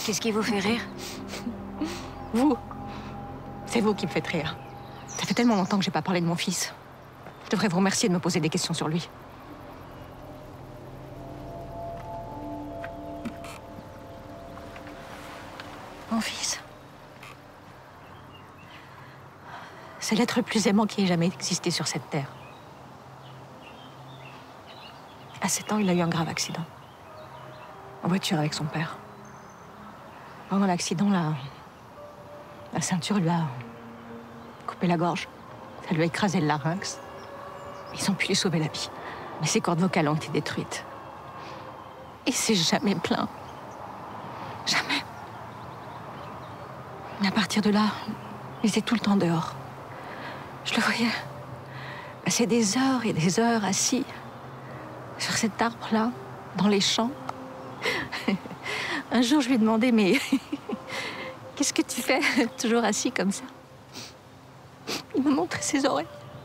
Qu'est-ce qui vous fait rire? Vous. C'est vous qui me faites rire. Ça fait tellement longtemps que j'ai pas parlé de mon fils. Je devrais vous remercier de me poser des questions sur lui. Mon fils. C'est l'être le plus aimant qui ait jamais existé sur cette terre. À 7 ans, il a eu un grave accident. En voiture avec son père. Pendant l'accident, la ceinture lui a coupé la gorge. Ça lui a écrasé le larynx. Ils ont pu lui sauver la vie. Mais ses cordes vocales ont été détruites. Il s'est jamais plaint. Jamais. Mais à partir de là, il était tout le temps dehors. Je le voyais passer des heures et des heures assis sur cet arbre-là, dans les champs. Un jour, je lui ai demandé, mais qu'est-ce que tu fais, toujours assis comme ça? Il m'a montré ses oreilles.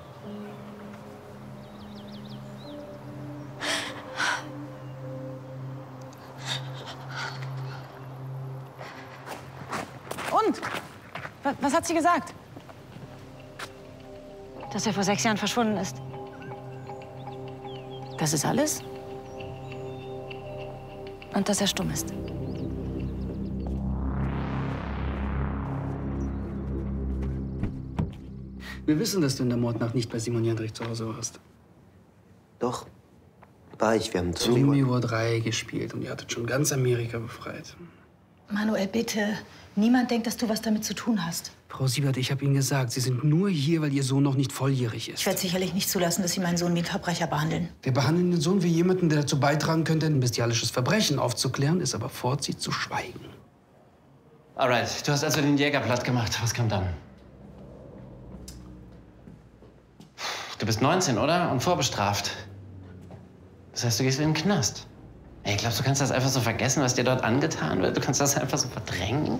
Und? Was hat sie gesagt? Dass vor 6 Jahren verschwunden ist. Das ist alles? Und dass stumm ist. Wir wissen, dass du in der Mordnacht nicht bei Simon Jendrich zu Hause warst. Doch, war ich. Wir haben Zombie War 3 gespielt und ihr hattet schon ganz Amerika befreit. Manuel, bitte. Niemand denkt, dass du was damit zu tun hast. Frau Siebert, ich habe Ihnen gesagt, Sie sind nur hier, weil Ihr Sohn noch nicht volljährig ist. Ich werde sicherlich nicht zulassen, dass Sie meinen Sohn wie einen Verbrecher behandeln. Wir behandeln den Sohn wie jemanden, der dazu beitragen könnte, ein bestialisches Verbrechen aufzuklären, es aber vorzieht zu schweigen. Alright, du hast also den Jäger platt gemacht. Was kam dann? Du bist 19, oder? Und vorbestraft. Das heißt, du gehst in den Knast. Ey, glaubst du, kannst das einfach so vergessen, was dir dort angetan wird? Du kannst das einfach so verdrängen?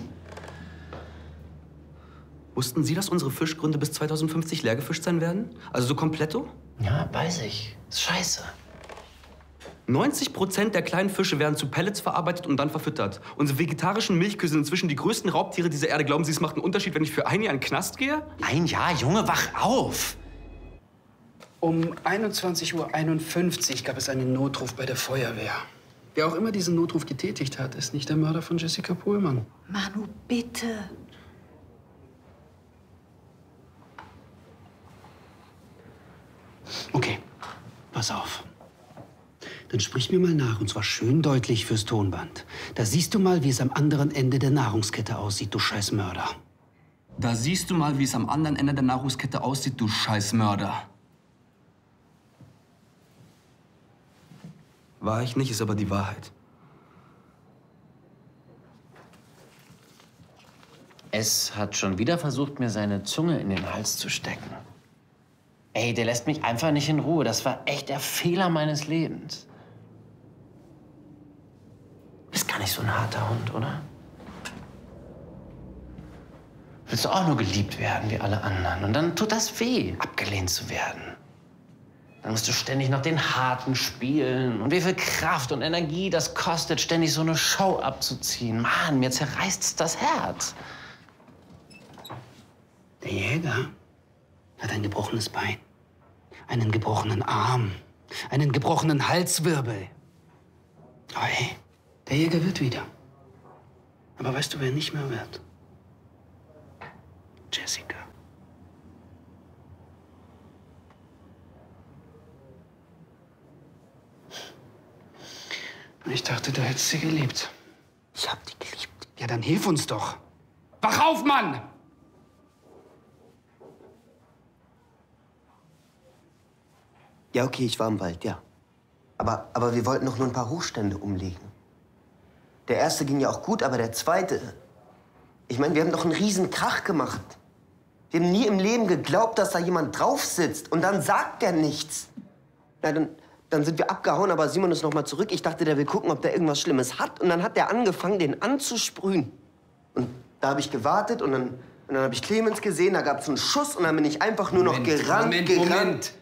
Wussten Sie, dass unsere Fischgründe bis 2050 leer gefischt sein werden? Also so kompletto? Ja, weiß ich. Ist scheiße. 90% der kleinen Fische werden zu Pellets verarbeitet und dann verfüttert. Unsere vegetarischen Milchkühe sind inzwischen die größten Raubtiere dieser Erde. Glauben Sie, es macht einen Unterschied, wenn ich für ein Jahr in den Knast gehe? Ein Jahr? Junge, wach auf! Um 21:51 Uhr gab es einen Notruf bei der Feuerwehr. Wer auch immer diesen Notruf getätigt hat, ist nicht der Mörder von Jessica Pohlmann. Manu, bitte. Okay, pass auf. Dann sprich mir mal nach, und zwar schön deutlich fürs Tonband. Da siehst du mal, wie es am anderen Ende der Nahrungskette aussieht, du Scheißmörder. Da siehst du mal, wie es am anderen Ende der Nahrungskette aussieht, du Scheißmörder. War ich nicht, ist aber die Wahrheit. Es hat schon wieder versucht, mir seine Zunge in den Hals zu stecken. Ey, der lässt mich einfach nicht in Ruhe. Das war echt der Fehler meines Lebens. Bist gar nicht so ein harter Hund, oder? Willst du auch nur geliebt werden wie alle anderen? Und dann tut das weh, abgelehnt zu werden. Dann musst du ständig noch den Harten spielen. Und wie viel Kraft und Energie das kostet, ständig so eine Show abzuziehen. Mann, mir zerreißt das Herz. Der Jäger hat ein gebrochenes Bein, einen gebrochenen Arm, einen gebrochenen Halswirbel. Aber hey, der Jäger wird wieder. Aber weißt du, wer nicht mehr wird? Jessica. Ich dachte, du hättest sie geliebt. Ich hab die geliebt. Ja, dann hilf uns doch. Wach auf, Mann! Ja, okay, ich war im Wald, ja. Aber wir wollten doch nur ein paar Hochstände umlegen. Der erste ging ja auch gut, aber der zweite... Ich meine, wir haben doch einen riesen Krach gemacht. Wir haben nie im Leben geglaubt, dass da jemand drauf sitzt. Und dann sagt er nichts. Na, dann sind wir abgehauen, aber Simon ist noch mal zurück. Ich dachte, der will gucken, ob der irgendwas Schlimmes hat. Und dann hat der angefangen, den anzusprühen. Und da habe ich gewartet und dann habe ich Clemens gesehen, da gab es einen Schuss und dann bin ich einfach nur noch gerannt. Moment.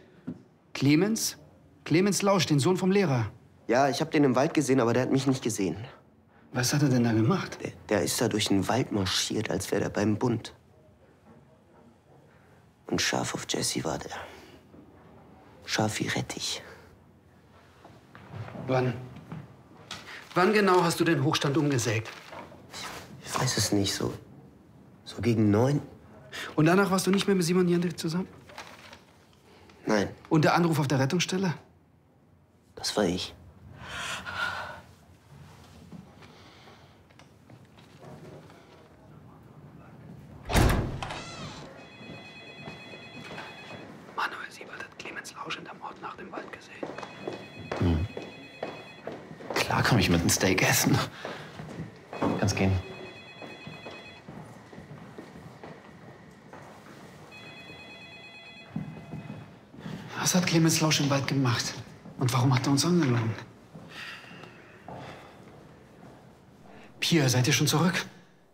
Clemens Lausch, den Sohn vom Lehrer. Ja, ich habe den im Wald gesehen, aber der hat mich nicht gesehen. Was hat er denn da gemacht? Der ist da durch den Wald marschiert, als wäre er beim Bund. Und scharf auf Jesse war der. Scharf wie Rettich. Wann? Wann genau hast du den Hochstand umgesägt? Ich weiß es nicht, so gegen 9? Und danach warst du nicht mehr mit Simon Jendrik zusammen? Nein, Und der Anruf auf der Rettungsstelle? das war ich. Manuel Siebert hat Clemens Lausch in der Mordnacht im Wald gesehen. Klar komme ich mit einem Steak essen. Kannst gehen. Was hat Clemens Lausch im Wald gemacht? Und warum hat er uns angelogen? Pia, seid ihr schon zurück?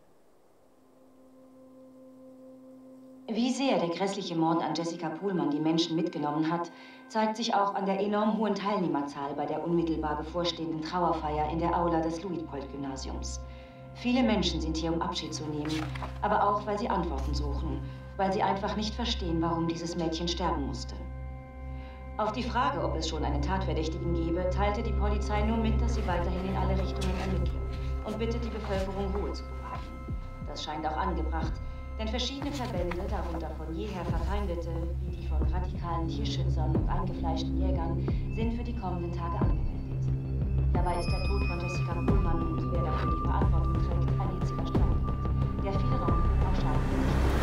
Wie sehr der grässliche Mord an Jessica Pohlmann die Menschen mitgenommen hat, zeigt sich auch an der enorm hohen Teilnehmerzahl bei der unmittelbar bevorstehenden Trauerfeier in der Aula des Luitpold-Gymnasiums. Viele Menschen sind hier, um Abschied zu nehmen, aber auch, weil sie Antworten suchen, weil sie einfach nicht verstehen, warum dieses Mädchen sterben musste. Auf die Frage, ob es schon einen Tatverdächtigen gebe, teilte die Polizei nur mit, dass sie weiterhin in alle Richtungen ermittle und bittet die Bevölkerung, Ruhe zu bewahren. Das scheint auch angebracht, denn verschiedene Verbände, darunter von jeher verfeindete, wie die von radikalen Tierschützern und eingefleischten Jägern, sind für die kommenden Tage angemeldet. Dabei ist der Tod von Jessica Pohlmann und wer dafür die Verantwortung trägt, ein hitziger Streitpunkt, der viel Raum für pauschale Berichte.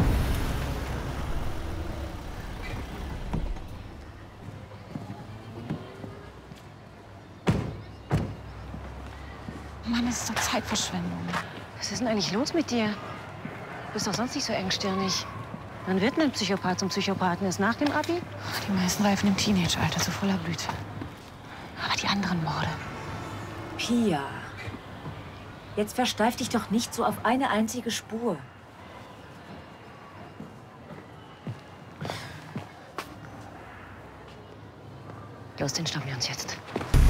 Mann, das ist doch Zeitverschwendung. Was ist denn eigentlich los mit dir? Du bist doch sonst nicht so engstirnig. Wann wird denn ein Psychopath zum Psychopathen? Ist nach dem Abi? Die meisten reifen im Teenage-Alter, so voller Blüte. Aber die anderen Morde. Pia, jetzt versteif dich doch nicht so auf eine einzige Spur. Los, den schnappen wir uns jetzt.